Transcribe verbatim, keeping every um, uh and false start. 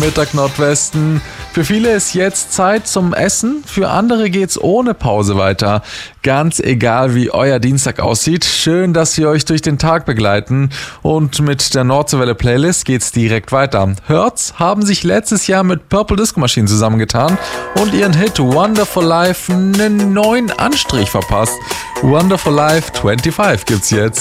Mittag Nordwesten. Für viele ist jetzt Zeit zum Essen, für andere geht's ohne Pause weiter. Ganz egal, wie euer Dienstag aussieht, schön, dass wir euch durch den Tag begleiten. Und mit der Nordseewelle Playlist geht's direkt weiter. Hurts haben sich letztes Jahr mit Purple Disco Machine zusammengetan und ihren Hit Wonderful Life einen neuen Anstrich verpasst. Wonderful Life fünfundzwanzig gibt's jetzt.